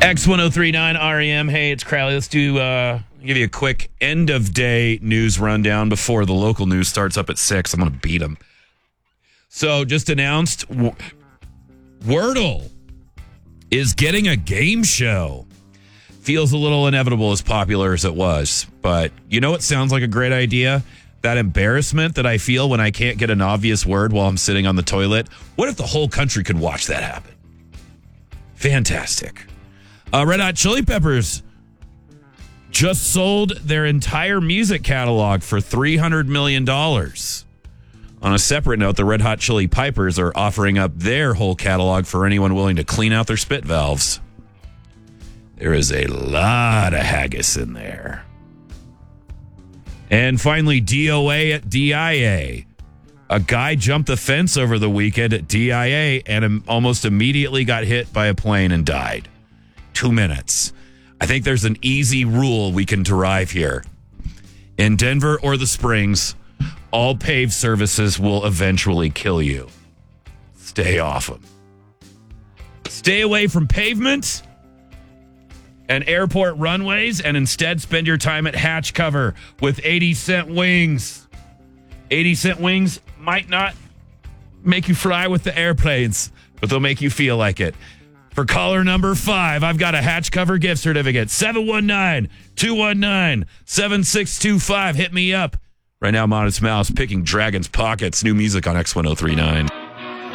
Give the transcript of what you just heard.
X1039 REM. Hey, it's Crowley. Let's give you a quick end of day news rundown before the local news starts up at 6. I'm going to beat them. So, just announced, Wordle is getting a game show. Feels a little inevitable as popular as it was. But you know what sounds like a great idea? That embarrassment that I feel when I can't get an obvious word while I'm sitting on the toilet. What if the whole country could watch that happen? Fantastic. Red Hot Chili Peppers just sold their entire music catalog for $300 million. On a separate note, the Red Hot Chili Pipers are offering up their whole catalog for anyone willing to clean out their spit valves. There is a lot of haggis in there. And finally, DOA at DIA. A guy jumped the fence over the weekend at DIA and almost immediately got hit by a plane and died. 2 minutes. I think there's an easy rule we can derive here. In Denver or the Springs, all paved services will eventually kill you. Stay off them. Stay away from pavement and airport runways, and instead spend your time at hatch cover with 80-cent wings. 80-cent wings might not make you fly with the airplanes, but they'll make you feel like it. For caller number 5, I've got a hatch cover gift certificate. 719-219-7625. Hit me up. Right now, Modest Mouse picking Dragon's Pockets. New music on X1039.